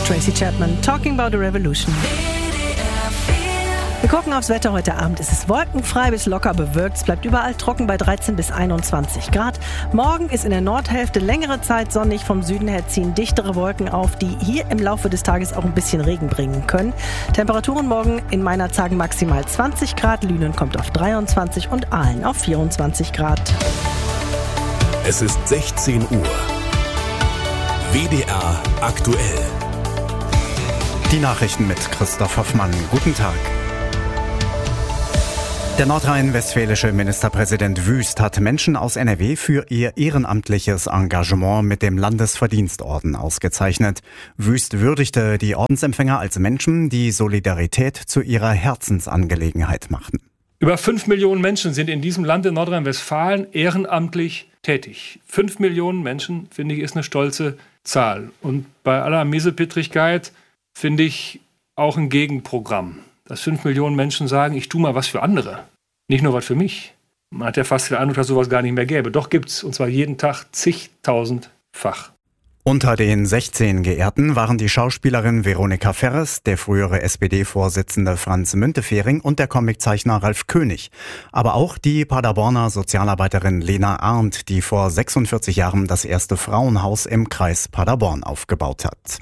Tracy Chapman, Talking About a Revolution. Wir gucken aufs Wetter heute Abend. Es ist wolkenfrei bis locker bewölkt. Es bleibt überall trocken bei 13 bis 21 Grad. Morgen ist in der Nordhälfte längere Zeit sonnig. Vom Süden her ziehen dichtere Wolken auf, die hier im Laufe des Tages auch ein bisschen Regen bringen können. Temperaturen morgen in Meinerzhagen maximal 20 Grad. Lünen kommt auf 23 und Aalen auf 24 Grad. Es ist 16 Uhr. WDR aktuell. Die Nachrichten mit Christoph Hoffmann. Guten Tag. Der nordrhein-westfälische Ministerpräsident Wüst hat Menschen aus NRW für ihr ehrenamtliches Engagement mit dem Landesverdienstorden ausgezeichnet. Wüst würdigte die Ordensempfänger als Menschen, die Solidarität zu ihrer Herzensangelegenheit machten. Über 5 Millionen Menschen sind in diesem Land in Nordrhein-Westfalen ehrenamtlich tätig. 5 Millionen Menschen, finde ich, ist eine stolze Zahl. Und bei aller Miesepittrigkeit finde ich auch ein Gegenprogramm. Dass 5 Millionen Menschen sagen, ich tue mal was für andere, nicht nur was für mich. Man hat ja fast den Eindruck, dass sowas gar nicht mehr gäbe. Doch gibt's, und zwar jeden Tag zigtausendfach. Unter den 16 Geehrten waren die Schauspielerin Veronika Ferres, der frühere SPD-Vorsitzende Franz Müntefering und der Comiczeichner Ralf König. Aber auch die Paderborner Sozialarbeiterin Lena Arndt, die vor 46 Jahren das erste Frauenhaus im Kreis Paderborn aufgebaut hat.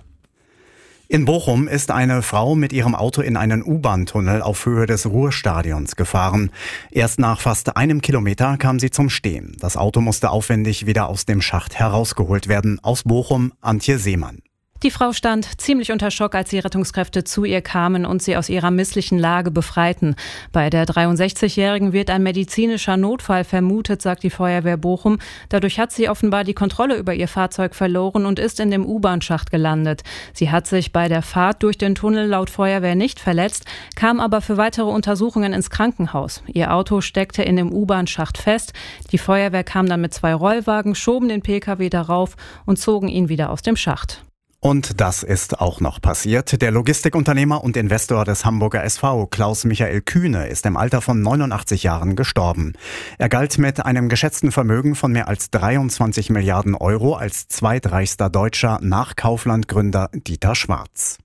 In Bochum ist eine Frau mit ihrem Auto in einen U-Bahn-Tunnel auf Höhe des Ruhrstadions gefahren. Erst nach fast einem Kilometer kam sie zum Stehen. Das Auto musste aufwendig wieder aus dem Schacht herausgeholt werden. Aus Bochum, Antje Seemann. Die Frau stand ziemlich unter Schock, als die Rettungskräfte zu ihr kamen und sie aus ihrer misslichen Lage befreiten. Bei der 63-Jährigen wird ein medizinischer Notfall vermutet, sagt die Feuerwehr Bochum. Dadurch hat sie offenbar die Kontrolle über ihr Fahrzeug verloren und ist in dem U-Bahn-Schacht gelandet. Sie hat sich bei der Fahrt durch den Tunnel laut Feuerwehr nicht verletzt, kam aber für weitere Untersuchungen ins Krankenhaus. Ihr Auto steckte in dem U-Bahn-Schacht fest. Die Feuerwehr kam dann mit 2 Rollwagen, schoben den Pkw darauf und zogen ihn wieder aus dem Schacht. Und das ist auch noch passiert. Der Logistikunternehmer und Investor des Hamburger SV, Klaus-Michael Kühne, ist im Alter von 89 Jahren gestorben. Er galt mit einem geschätzten Vermögen von mehr als 23 Milliarden Euro als zweitreichster Deutscher nach Kaufland-Gründer Dieter Schwarz.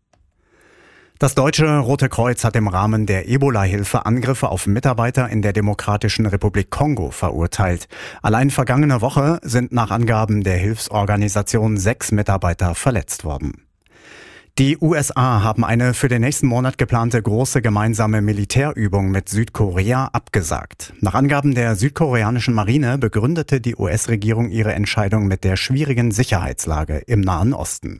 Das Deutsche Rote Kreuz hat im Rahmen der Ebola-Hilfe Angriffe auf Mitarbeiter in der Demokratischen Republik Kongo verurteilt. Allein vergangene Woche sind nach Angaben der Hilfsorganisation 6 Mitarbeiter verletzt worden. Die USA haben eine für den nächsten Monat geplante große gemeinsame Militärübung mit Südkorea abgesagt. Nach Angaben der südkoreanischen Marine begründete die US-Regierung ihre Entscheidung mit der schwierigen Sicherheitslage im Nahen Osten.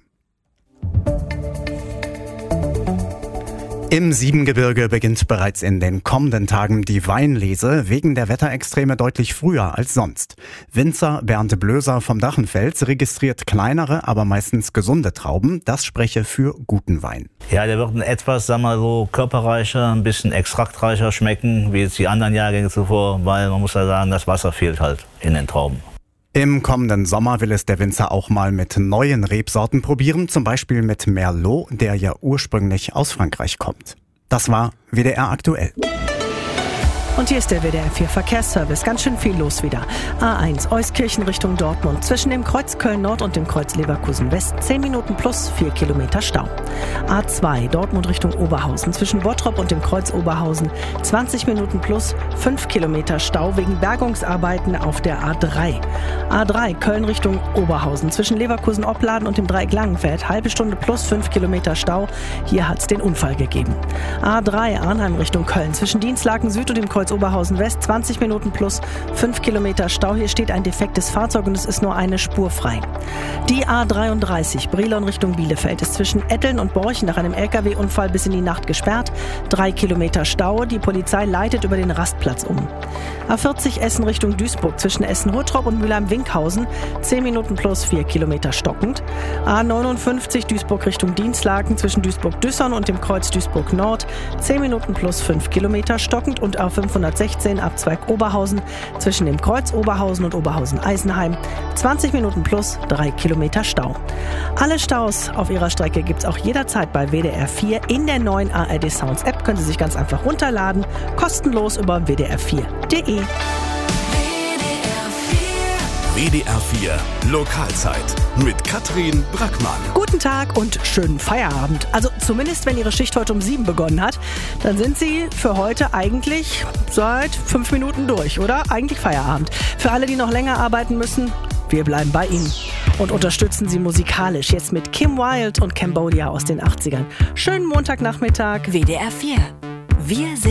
Im Siebengebirge beginnt bereits in den kommenden Tagen die Weinlese, wegen der Wetterextreme deutlich früher als sonst. Winzer Bernd Blöser vom Dachenfels registriert kleinere, aber meistens gesunde Trauben. Das spreche für guten Wein. Ja, der wird etwas, sagen wir so, körperreicher, ein bisschen extraktreicher schmecken, wie jetzt die anderen Jahrgänge zuvor, weil man muss ja sagen, das Wasser fehlt halt in den Trauben. Im kommenden Sommer will es der Winzer auch mal mit neuen Rebsorten probieren, zum Beispiel mit Merlot, der ja ursprünglich aus Frankreich kommt. Das war WDR aktuell. Und hier ist der WDR 4 Verkehrsservice. Ganz schön viel los wieder. A1 Euskirchen Richtung Dortmund. Zwischen dem Kreuz Köln-Nord und dem Kreuz Leverkusen-West 10 Minuten plus 4 Kilometer Stau. A2 Dortmund Richtung Oberhausen. Zwischen Bottrop und dem Kreuz Oberhausen 20 Minuten plus 5 Kilometer Stau wegen Bergungsarbeiten auf der A3. A3 Köln Richtung Oberhausen. Zwischen Leverkusen-Opladen und dem Dreieck Langenfeld. Halbe Stunde plus 5 Kilometer Stau. Hier hat es den Unfall gegeben. A3 Arnheim Richtung Köln. Zwischen Dienstlaken Süd und dem Kreuz Oberhausen West 20 Minuten plus 5 Kilometer Stau. Hier steht ein defektes Fahrzeug und es ist nur eine Spur frei. Die A33 Brilon Richtung Bielefeld ist zwischen Etteln und Borchen nach einem LKW-Unfall bis in die Nacht gesperrt. 3 Kilometer Stau. Die Polizei leitet über den Rastplatz um. A40 Essen Richtung Duisburg zwischen Essen-Huttrop und Mülheim-Winkhausen 10 Minuten plus 4 Kilometer stockend. A59 Duisburg Richtung Dienstlaken zwischen Duisburg-Düssern und dem Kreuz Duisburg Nord 10 Minuten plus 5 Kilometer stockend und A516 Abzweig Oberhausen zwischen dem Kreuz Oberhausen und Oberhausen-Eisenheim 20 Minuten plus 3 Kilometer Stau. Alle Staus auf ihrer Strecke gibt's auch jederzeit bei WDR 4 in der neuen ARD Sounds App. Können Sie sich ganz einfach runterladen, kostenlos über wdr4.de. WDR 4 Lokalzeit mit Katrin Brackmann. Guten Tag und schönen Feierabend. Also zumindest, wenn Ihre Schicht heute um 7 begonnen hat, dann sind Sie für heute eigentlich seit 5 Minuten durch, oder? Eigentlich Feierabend. Für alle, die noch länger arbeiten müssen, wir bleiben bei Ihnen und unterstützen Sie musikalisch. Jetzt mit Kim Wilde und Cambodia aus den 80ern. Schönen Montagnachmittag. WDR 4. Wir sind